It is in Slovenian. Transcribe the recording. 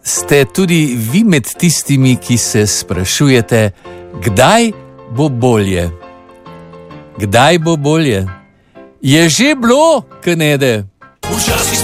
ste tudi vi med tistimi, ki se sprašujete, kdaj bo bolje? Kdaj bo bolje? Je že bilo, Knede? Včasih